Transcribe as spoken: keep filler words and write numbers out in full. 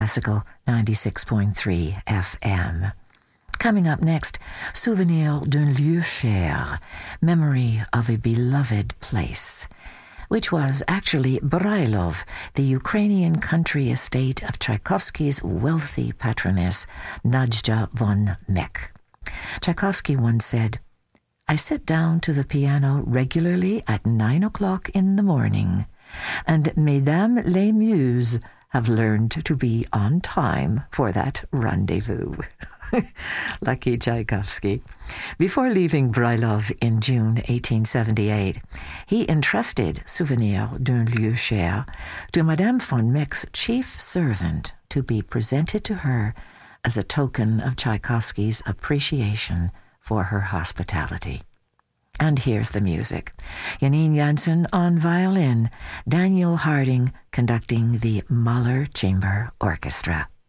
Classical ninety-six point three F M. Coming up next, Souvenir d'un lieu cher, Memory of a Beloved Place, which was actually Brailov, the Ukrainian country estate of Tchaikovsky's wealthy patroness, Nadezhda von Meck. Tchaikovsky once said, "I sit down to the piano regularly at nine o'clock in the morning, and Mesdames les Muses have learned to be on time for that rendezvous." Lucky Tchaikovsky. Before leaving Brailov in June eighteen seventy-eight, he entrusted Souvenir d'un lieu cher to Madame von Meck's chief servant to be presented to her as a token of Tchaikovsky's appreciation for her hospitality. And here's the music. Janine Jansen on violin, Daniel Harding conducting the Mahler Chamber Orchestra.